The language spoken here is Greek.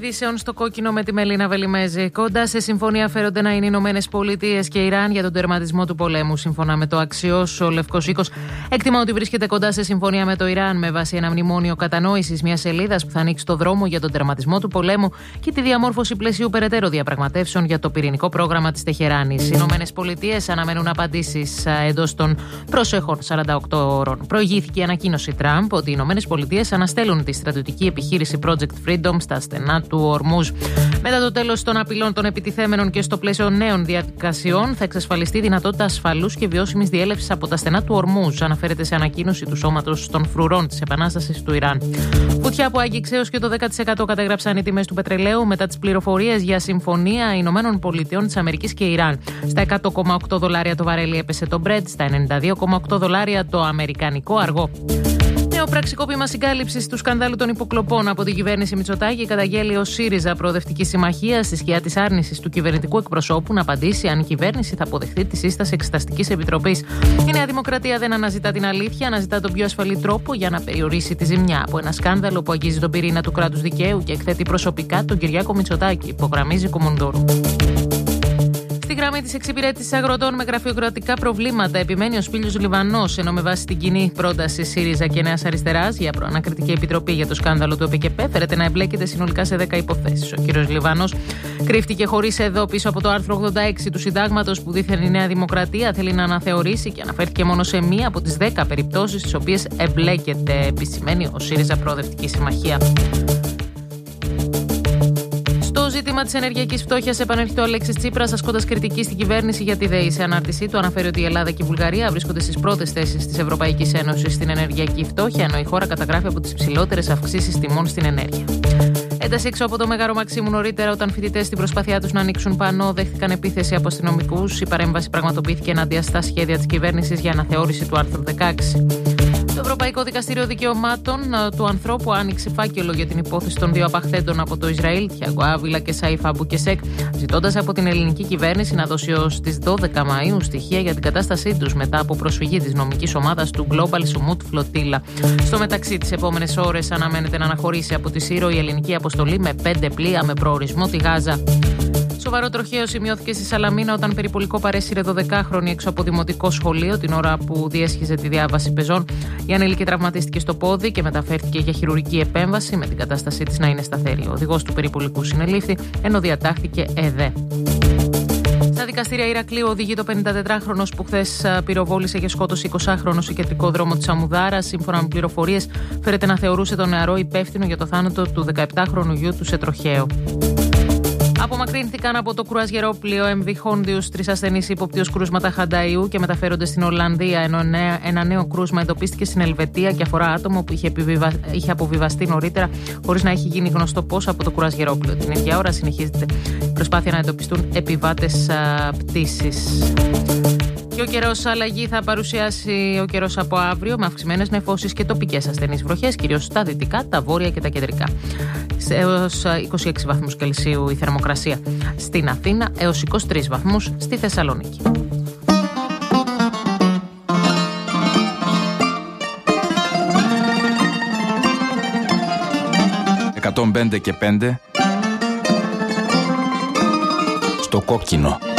ειδήσεων στο κόκκινο με τη Μελίνα Βελιμέζη. Κοντά σε συμφωνία φέρονται να είναι οι Ηνωμένες Πολιτείες και Ιράν για τον τερματισμό του πολέμου. Σύμφωνα με το Αξιός, ο Λευκός Οίκος εκτιμά ότι βρίσκεται κοντά σε συμφωνία με το Ιράν με βάση ένα μνημόνιο κατανόησης μιας σελίδας που θα ανοίξει το δρόμο για τον τερματισμό του πολέμου και τη διαμόρφωση πλαισίου περαιτέρω διαπραγματεύσεων για το πυρηνικό πρόγραμμα της Τεχεράνης. Οι Ηνωμένες Πολιτείες αναμένουν απαντήσεις εντός των προσεχών 48 ώρων. Προηγήθηκε η ανακοίνωση Τραμπ ότι οι Ηνωμένες Πολιτείες αναστέλουν τη στρατιωτική επιχείρηση Project Freedom στα στενά του Ορμούζ. Μετά το τέλος των απειλών των επιτιθέμενων και στο πλαίσιο νέων διαδικασιών, θα εξασφαλιστεί δυνατότητα ασφαλούς και βιώσιμης διέλευσης από τα στενά του Ορμούζ, αναφέρεται σε ανακοίνωση του Σώματος των Φρουρών της Επανάστασης του Ιράν. Φωτιά που άγγιξε έως και το 10% κατέγραψαν οι τιμές του πετρελαίου μετά τις πληροφορίες για συμφωνία Ηνωμένων Πολιτειών της Αμερικής και Ιράν. Στα $100,8 το βαρέλι έπεσε το Brent, στα $92,8 το αμερικανικό αργό. Νέο πραξικόπημα συγκάλυψης του σκανδάλου των υποκλοπών από την κυβέρνηση Μητσοτάκη καταγγέλει ο ΣΥΡΙΖΑ Προοδευτική Συμμαχία στη σκιά της άρνησης του κυβερνητικού εκπροσώπου να απαντήσει αν η κυβέρνηση θα αποδεχθεί τη σύσταση Εξεταστικής Επιτροπής. Η Νέα Δημοκρατία δεν αναζητά την αλήθεια, αναζητά τον πιο ασφαλή τρόπο για να περιορίσει τη ζημιά από ένα σκάνδαλο που αγγίζει τον πυρήνα του κράτους δικαίου και εκθέτει προσωπικά τον Κυριάκο Μητσοτάκη, υπογραμμίζει Κουμουντούρου. Στη γραμμή της εξυπηρέτησης αγροτών με γραφειοκρατικά προβλήματα επιμένει ο Σπύλιος Λιβανός, ενώ με βάση την κοινή πρόταση ΣΥΡΙΖΑ και Νέας Αριστεράς για προανακριτική επιτροπή για το σκάνδαλο του ΕΠΚΕ φέρεται να εμπλέκεται συνολικά σε 10 υποθέσεις. Ο κ. Λιβανός κρύφτηκε χωρίς εδώ πίσω από το άρθρο 86 του Συντάγματος που δήθεν η Νέα Δημοκρατία θέλει να αναθεωρήσει και αναφέρθηκε μόνο σε μία από τις 10 περιπτώσεις στις οποίες εμπλέκεται, επισημαίνει ο ΣΥΡΙΖΑ Προοδευτική Συμμαχία. Το ζήτημα της ενεργειακής φτώχειας επανέρχεται ο Αλέξης Τσίπρας, ασκώντας κριτική στην κυβέρνηση για τη ΔΕΗ. Σε ανάρτησή του αναφέρει ότι η Ελλάδα και η Βουλγαρία βρίσκονται στις πρώτες θέσεις της Ευρωπαϊκής Ένωσης στην ενεργειακή φτώχεια, ενώ η χώρα καταγράφει από τις υψηλότερες αυξήσεις τιμών στην ενέργεια. Ένταση έξω από το Μέγαρο Μαξίμου νωρίτερα, όταν φοιτητές στην προσπάθειά τους να ανοίξουν πανό δέχτηκαν επίθεση από αστυνομικούς. Η παρέμβαση πραγματοποιήθηκε ενάντια στα σχέδια της κυβέρνησης για αναθεώρηση του άρθρου 16. Το Ευρωπαϊκό Δικαστήριο Δικαιωμάτων του Ανθρώπου άνοιξε φάκελο για την υπόθεση των δύο απαχθέντων από το Ισραήλ, Τιάγκο Άβιλα και Σαΐφ Αμπου Κεσέκ, ζητώντας από την ελληνική κυβέρνηση να δώσει ως τις 12 Μαΐου στοιχεία για την κατάστασή τους μετά από προσφυγή της νομικής ομάδας του Global Sumut Flotilla. Στο μεταξύ, τις επόμενες ώρες αναμένεται να αναχωρήσει από τη Σύρο η ελληνική αποστολή με 5 πλοία με προορισμό τη Γάζα. Σοβαρό τροχαίο σημειώθηκε στη Σαλαμίνα όταν περιπολικό παρέσυρε 12χρονη έξω από δημοτικό σχολείο την ώρα που διέσχιζε τη διάβαση πεζών. Η ανήλικη τραυματίστηκε στο πόδι και μεταφέρθηκε για χειρουργική επέμβαση με την κατάστασή της να είναι σταθερή. Ο οδηγός του περιπολικού συνελήφθη ενώ διατάχθηκε ΕΔΕ. Στα δικαστήρια Ηρακλείου οδηγεί το 54χρονος που χθες πυροβόλησε και σκότωσε 20χρονο σε κεντρικό δρόμο της Αμουδάρας. Σύμφωνα με πληροφορίες, φέρεται να θεωρούσε τον νεαρό υπεύθυνο για το θάνατο του 17χρονου γιου του σε τροχαίο. Απομακρύνθηκαν από το κρουαζιερόπλοιο MV Hondius 3 ασθενείς ύποπτοι ως κρούσματα χανταϊού και μεταφέρονται στην Ολλανδία, ενώ ένα νέο κρούσμα εντοπίστηκε στην Ελβετία και αφορά άτομο που είχε αποβιβαστεί νωρίτερα χωρίς να έχει γίνει γνωστό πώς από το κρουαζιερόπλοιο. Την ίδια ώρα συνεχίζεται η προσπάθεια να εντοπιστούν επιβάτες πτήσης. Και ο καιρός αλλαγή θα παρουσιάσει ο καιρός από αύριο με αυξημένες νεφώσεις και τοπικές ασθενείς βροχές, κυρίως στα δυτικά, τα βόρεια και τα κεντρικά. Έως 26 βαθμούς Κελσίου η θερμοκρασία στην Αθήνα, έως 23 βαθμούς στη Θεσσαλονίκη. 105 και 5 στο κόκκινο.